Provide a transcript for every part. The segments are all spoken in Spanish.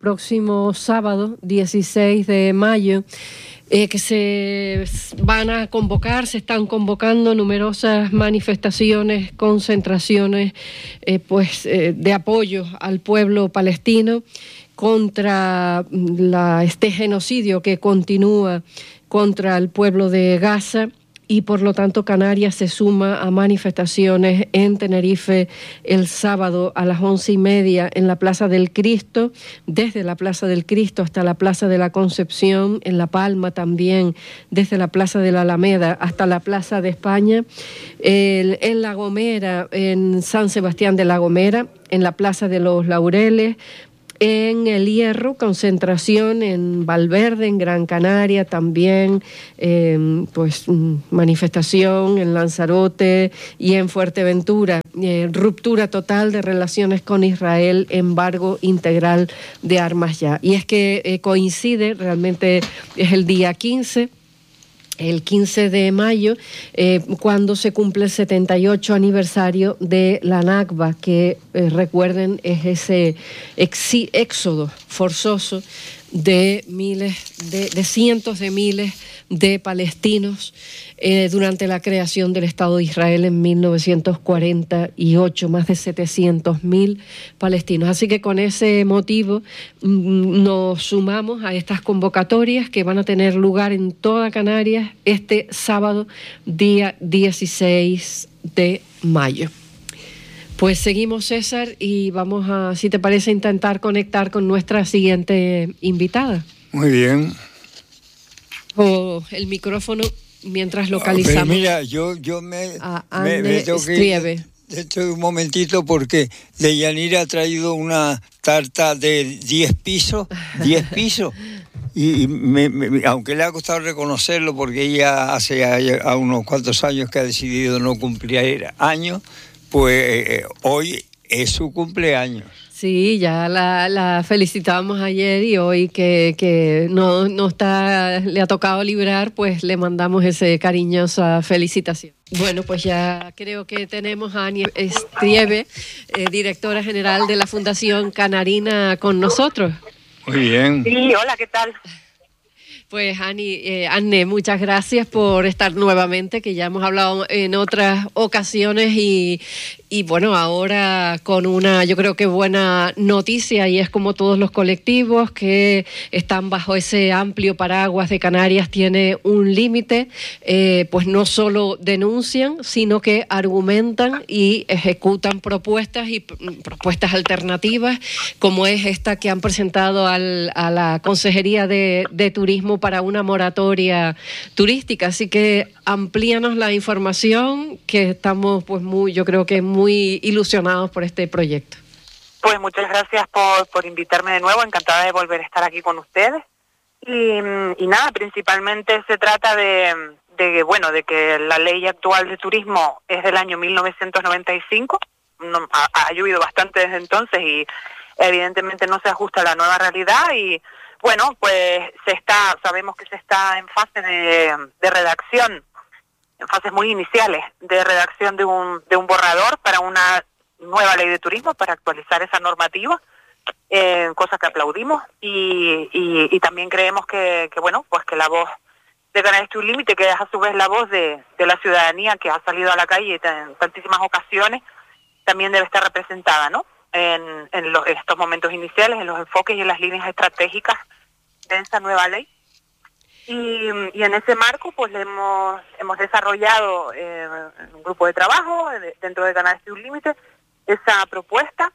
próximo sábado, 16 de mayo, que se van a convocar, se están convocando numerosas manifestaciones, concentraciones, de apoyo al pueblo palestino contra este genocidio que continúa contra el pueblo de Gaza. Y por lo tanto Canarias se suma a manifestaciones en Tenerife el sábado a las 11:30 en la Plaza del Cristo, desde la Plaza del Cristo hasta la Plaza de la Concepción, en La Palma también, desde la Plaza de la Alameda hasta la Plaza de España, en La Gomera, en San Sebastián de La Gomera, en la Plaza de los Laureles, en El Hierro, concentración en Valverde, en Gran Canaria también, manifestación en Lanzarote y en Fuerteventura, ruptura total de relaciones con Israel, embargo integral de armas ya. Y es que coincide, realmente es el día 15 de mayo, cuando se cumple el 78 aniversario de la Nakba, que recuerden es ese éxodo forzoso de cientos de miles de palestinos durante la creación del Estado de Israel en 1948, más de 700.000 palestinos. Así que con ese motivo nos sumamos a estas convocatorias que van a tener lugar en toda Canarias este sábado, día 16 de mayo. Pues seguimos, César, y vamos a, si te parece, intentar conectar con nuestra siguiente invitada. Muy bien. O el micrófono mientras localizamos. Pero mira, yo me tengo que ir dentro de un momentito porque Deyanira ha traído una tarta de 10 pisos, y aunque le ha costado reconocerlo porque ella hace a unos cuantos años que ha decidido no cumplir años, pues hoy es su cumpleaños. Sí, ya la felicitábamos ayer y hoy que no está, le ha tocado librar, pues le mandamos esa cariñosa felicitación. Bueno, pues ya creo que tenemos a Annie Striebe, directora general de la Fundación Canarina, con nosotros. Muy bien. Sí, hola, ¿qué tal? Pues Anne, muchas gracias por estar nuevamente, que ya hemos hablado en otras ocasiones y bueno, ahora con una, yo creo que buena noticia, y es como todos los colectivos que están bajo ese amplio paraguas de Canarias tiene un límite, pues no solo denuncian, sino que argumentan y ejecutan propuestas y propuestas alternativas, como es esta que han presentado a la Consejería de Turismo para una moratoria turística. Así que amplíanos la información, que estamos pues yo creo que muy ilusionados por este proyecto. Pues muchas gracias por invitarme de nuevo, encantada de volver a estar aquí con ustedes. Y nada, principalmente se trata de que la ley actual de turismo es del año 1995, ha llovido bastante desde entonces y evidentemente no se ajusta a la nueva realidad y bueno, pues sabemos que se está en fase de redacción, en fases muy iniciales de redacción de un borrador para una nueva ley de turismo, para actualizar esa normativa, cosa que aplaudimos y también creemos que la voz de Canarias Sin Límite, que es a su vez la voz de la ciudadanía que ha salido a la calle en tantísimas ocasiones, también debe estar representada, ¿no? En estos momentos iniciales, en los enfoques y en las líneas estratégicas de esa nueva ley. Y en ese marco pues hemos desarrollado en un grupo de trabajo dentro de Canarias Sin Límite esa propuesta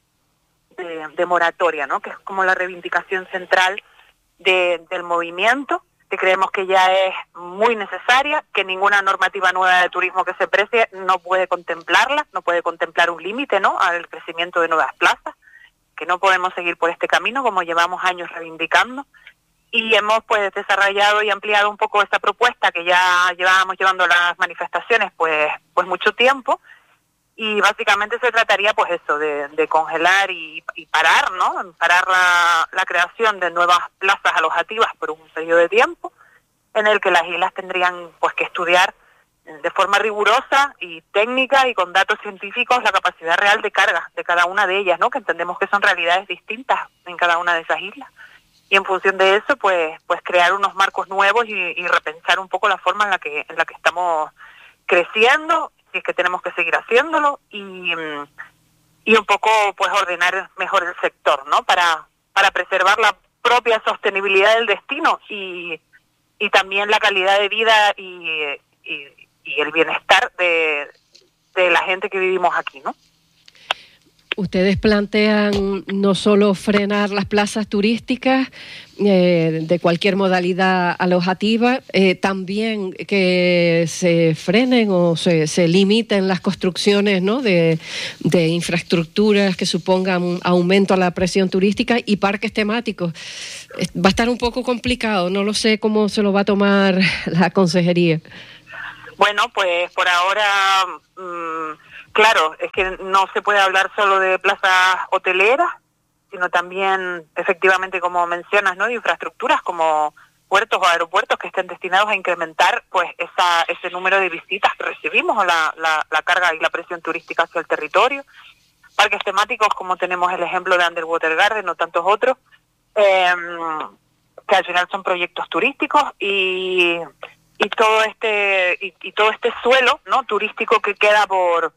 de moratoria, ¿no? Que es como la reivindicación central del movimiento, que creemos que ya es muy necesaria, que ninguna normativa nueva de turismo que se precie no puede contemplarla, no puede contemplar un límite, ¿no?, al crecimiento de nuevas plazas, que no podemos seguir por este camino como llevamos años reivindicando. Y hemos pues desarrollado y ampliado un poco esta propuesta que ya llevábamos llevando las manifestaciones pues mucho tiempo, y básicamente se trataría pues eso, de congelar y parar, ¿no? Parar la creación de nuevas plazas alojativas por un periodo de tiempo en el que las islas tendrían pues que estudiar de forma rigurosa y técnica y con datos científicos la capacidad real de carga de cada una de ellas, ¿no? Que entendemos que son realidades distintas en cada una de esas islas. Y en función de eso, pues crear unos marcos nuevos y repensar un poco la forma en la que estamos creciendo, si es que tenemos que seguir haciéndolo, y un poco pues ordenar mejor el sector, ¿no? Para preservar la propia sostenibilidad del destino y también la calidad de vida y el bienestar de la gente que vivimos aquí, ¿no? Ustedes plantean no solo frenar las plazas turísticas de cualquier modalidad alojativa, también que se frenen o se limiten las construcciones, ¿no? de infraestructuras que supongan un aumento a la presión turística y parques temáticos. Va a estar un poco complicado, no lo sé cómo se lo va a tomar la consejería. Bueno, pues por ahora, claro, es que no se puede hablar solo de plazas hoteleras, sino también, efectivamente, como mencionas, ¿no? De infraestructuras como puertos o aeropuertos que estén destinados a incrementar pues ese número de visitas que recibimos, o la carga y la presión turística hacia el territorio. Parques temáticos, como tenemos el ejemplo de Underwater Garden o tantos otros, que al final son proyectos turísticos y todo este suelo, ¿no? Turístico que queda por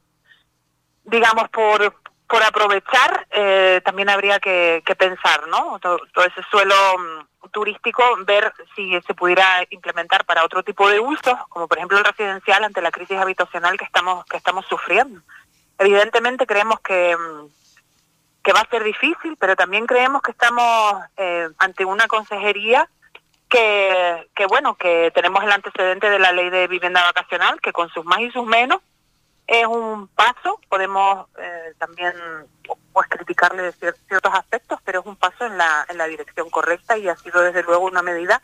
aprovechar, también habría que pensar, ¿no? Todo ese suelo turístico, ver si se pudiera implementar para otro tipo de usos, como por ejemplo el residencial, ante la crisis habitacional que estamos sufriendo. Evidentemente creemos que va a ser difícil, pero también creemos que estamos ante una consejería que tenemos el antecedente de la ley de vivienda vacacional, que con sus más y sus menos es un paso. Podemos también pues criticarle ciertos aspectos, pero es un paso en la dirección correcta y ha sido desde luego una medida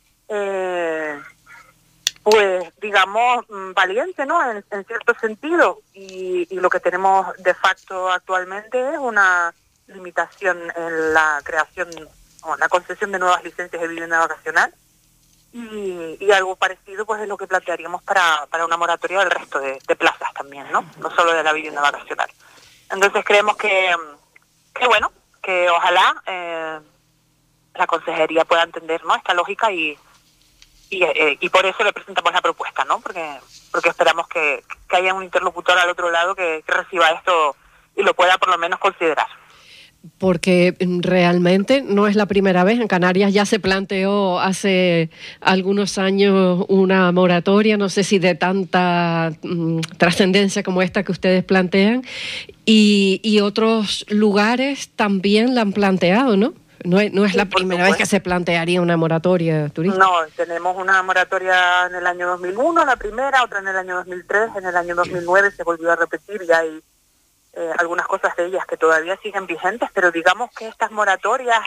pues digamos valiente, ¿no? En cierto sentido, y lo que tenemos de facto actualmente es una limitación en la creación o la concesión de nuevas licencias de vivienda vacacional, y algo parecido pues es lo que plantearíamos para una moratoria del resto de plazas también, ¿no? No solo de la vivienda vacacional. Entonces creemos que ojalá la consejería pueda entender, ¿no? Esta lógica y por eso le presentamos la propuesta, ¿no? Porque esperamos que haya un interlocutor al otro lado que reciba esto y lo pueda por lo menos considerar. Porque realmente no es la primera vez. En Canarias ya se planteó hace algunos años una moratoria, no sé si de tanta trascendencia como esta que ustedes plantean, y otros lugares también la han planteado, ¿no? No es la primera vez que se plantearía una moratoria turística. No, tenemos una moratoria en el año 2001, la primera, otra en el año 2003, en el año 2009 se volvió a repetir, y hay algunas cosas de ellas que todavía siguen vigentes, pero digamos que estas moratorias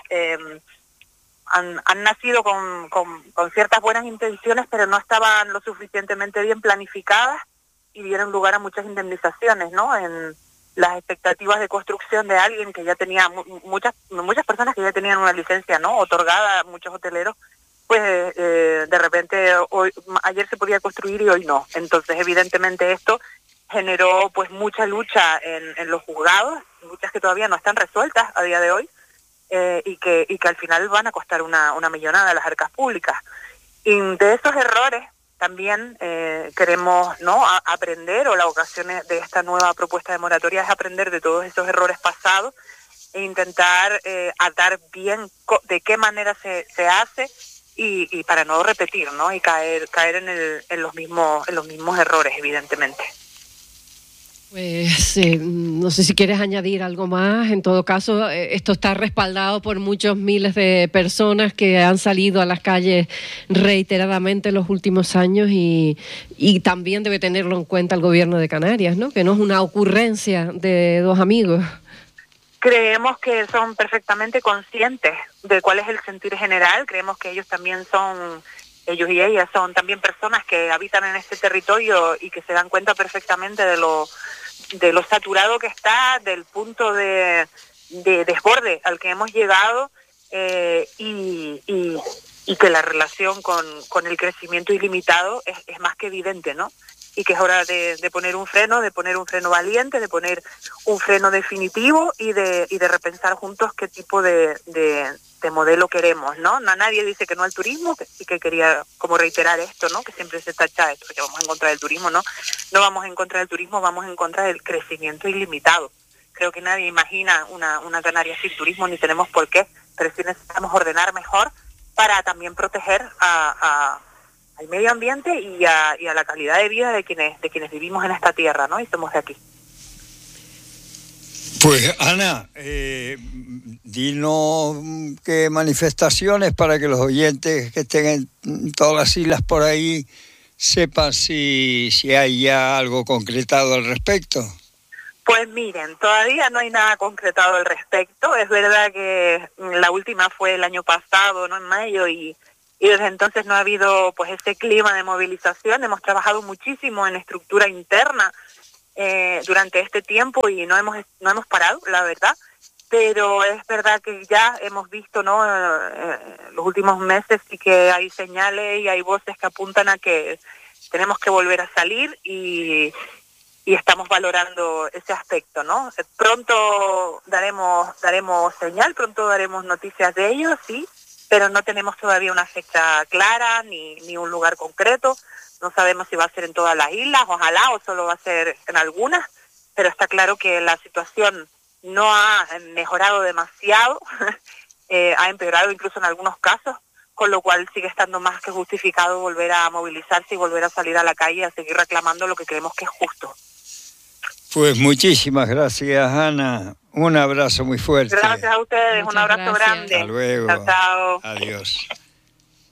han nacido con ciertas buenas intenciones, pero no estaban lo suficientemente bien planificadas y dieron lugar a muchas indemnizaciones, ¿no? En las expectativas de construcción de alguien que ya tenía muchas personas que ya tenían una licencia, ¿no? Otorgada a muchos hoteleros, pues de repente ayer se podía construir y hoy no. Entonces evidentemente esto generó pues mucha lucha en los juzgados, muchas que todavía no están resueltas a día de hoy, y que al final van a costar una millonada a las arcas públicas. Y de esos errores también queremos, ¿no?, aprender, o la ocasión de esta nueva propuesta de moratoria es aprender de todos esos errores pasados e intentar atar bien de qué manera se hace y para no repetir, ¿no?, y caer en los mismos errores, evidentemente. Pues no sé si quieres añadir algo más. En todo caso, esto está respaldado por muchos miles de personas que han salido a las calles reiteradamente en los últimos años, y también debe tenerlo en cuenta el gobierno de Canarias, ¿no? Que no es una ocurrencia de dos amigos. Creemos que son perfectamente conscientes de cuál es el sentir general. Creemos que ellos y ellas son también personas que habitan en este territorio y que se dan cuenta perfectamente de lo saturado que está, del punto de desborde al que hemos llegado, y que la relación con el crecimiento ilimitado es más que evidente, ¿no? y que es hora de poner un freno valiente, de poner un freno definitivo y de repensar juntos qué tipo de modelo queremos, ¿no? Nadie dice que no al turismo, que sí que quería como reiterar esto, ¿no? Que siempre se tacha esto, que vamos en contra del turismo, ¿no? No vamos en contra del turismo, vamos en contra del crecimiento ilimitado. Creo que nadie imagina una Canarias sin turismo, ni tenemos por qué, pero sí necesitamos ordenar mejor para también proteger al medio ambiente y a la calidad de vida de quienes vivimos en esta tierra, ¿no? Y somos de aquí. Pues Ana, dinos qué manifestaciones para que los oyentes que estén en todas las islas por ahí sepan si hay ya algo concretado al respecto. Pues miren, todavía no hay nada concretado al respecto. Es verdad que la última fue el año pasado, ¿no? En mayo, y desde entonces no ha habido pues ese clima de movilización. Hemos trabajado muchísimo en estructura interna durante este tiempo y no hemos parado, la verdad. Pero es verdad que ya hemos visto, ¿no? Los últimos meses sí que hay señales y hay voces que apuntan a que tenemos que volver a salir y estamos valorando ese aspecto, ¿no? Pronto daremos señal, pronto daremos noticias de ello, sí, pero no tenemos todavía una fecha clara ni un lugar concreto. No sabemos si va a ser en todas las islas, ojalá, o solo va a ser en algunas, pero está claro que la situación no ha mejorado demasiado, ha empeorado incluso en algunos casos, con lo cual sigue estando más que justificado volver a movilizarse y volver a salir a la calle a seguir reclamando lo que creemos que es justo. Pues muchísimas gracias, Ana. Un abrazo muy fuerte. Gracias a ustedes, Muchas un abrazo gracias. grande. Hasta luego. Chao, chao. Adiós.